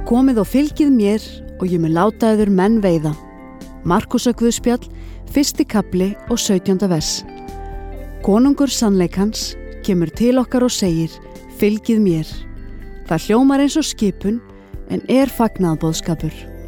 Komið og fylgið mér og ég mun láta yður menn veiða. Markúsar Guðspjall, 1. kafli og 17. vers. Konungur sannleikans kemur til okkar og segir, fylgið mér. Það hljómar eins og skipun en fagnaðarboðskapur.